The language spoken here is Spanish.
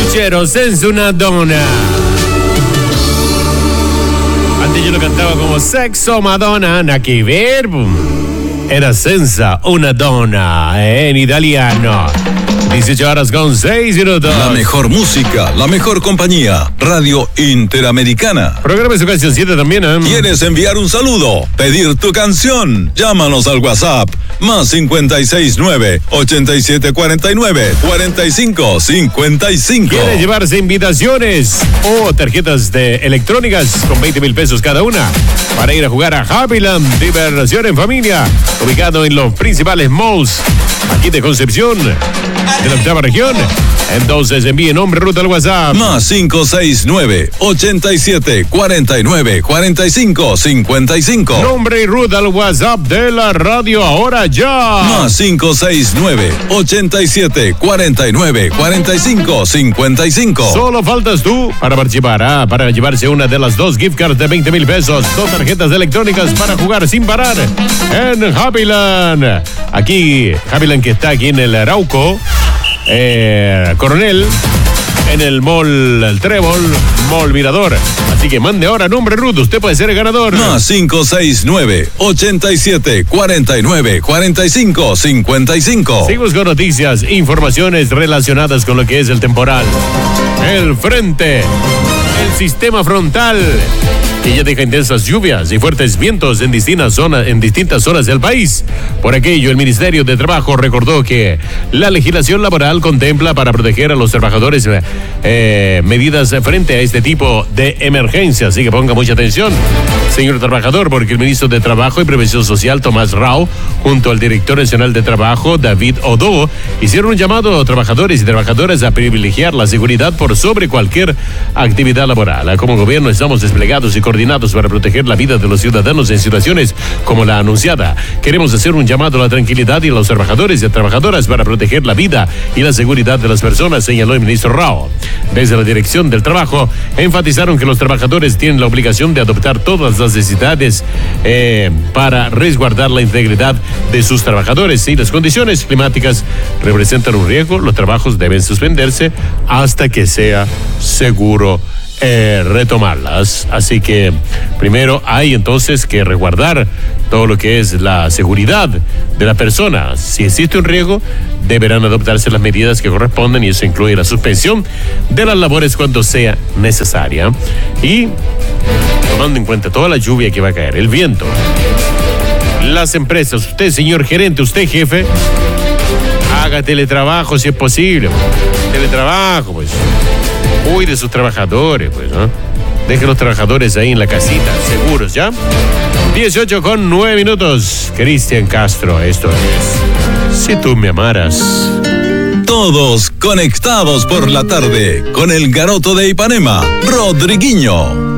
Ero senza una donna. Antes yo lo cantaba como sexo Madonna, nada que ver. Era senza una donna en italiano. 18 horas con 6 minutos. La mejor música, la mejor compañía. Radio Interamericana. Programa su canción 7 también, ¿eh? ¿Quieres enviar un saludo? ¿Pedir tu canción? Llámanos al WhatsApp. Más 569-8749-4555. ¿Quieres llevarse invitaciones o tarjetas electrónicas con 20,000 pesos cada una para ir a jugar a Happyland? Diversión en familia, ubicado en los principales malls aquí de Concepción, de la octava región. Entonces envíe nombre, ruta al WhatsApp. Más 569-8749-4555. Nombre y ruta al WhatsApp de la radio ahora ya. Más 569-8749-4555. Solo faltas tú para participar, para llevarse una de las 2 gift cards de 20,000 pesos, 2 tarjetas electrónicas para jugar sin parar en Happyland. Aquí, Happyland que está aquí en el Arauco, Coronel, en el Mall El Trébol, Mall Mirador. Así que mande ahora nombre, ruta, usted puede ser el ganador. Más 569-8749-4555. Seguimos con noticias, informaciones relacionadas con lo que es el temporal, el frente, el sistema frontal, que ya deja intensas lluvias y fuertes vientos en distintas zonas del país. Por aquello, el Ministerio de Trabajo recordó que la legislación laboral contempla para proteger a los trabajadores medidas frente a este tipo de emergencias. Así que ponga mucha atención, señor trabajador, porque el ministro de Trabajo y Previsión Social, Tomás Rao, junto al director nacional de Trabajo, David Odo, hicieron un llamado a trabajadores y trabajadoras a privilegiar la seguridad por sobre cualquier actividad laboral. Como gobierno estamos desplegados y coordinados para proteger la vida de los ciudadanos en situaciones como la anunciada. Queremos hacer un llamado a la tranquilidad y a los trabajadores y trabajadoras para proteger la vida y la seguridad de las personas, señaló el ministro Rao. Desde la Dirección del Trabajo enfatizaron que los trabajadores tienen la obligación de adoptar todas las necesidades para resguardar la integridad de sus trabajadores. Si las condiciones climáticas representan un riesgo, los trabajos deben suspenderse hasta que sea seguro retomarlas. Así que primero hay entonces que resguardar todo lo que es la seguridad de la persona. Si existe un riesgo, deberán adoptarse las medidas que corresponden, y eso incluye la suspensión de las labores cuando sea necesaria, y tomando en cuenta toda la lluvia que va a caer, el viento, las empresas. Usted, señor gerente, usted, jefe, haga teletrabajo si es posible. Teletrabajo, pues. Cuide de sus trabajadores, pues, ¿no? Deje a los trabajadores ahí en la casita, seguros, ¿ya? 18:09. Cristian Castro, esto es Si tú me amaras. Todos conectados por la tarde con el Garoto de Ipanema, Rodriguinho.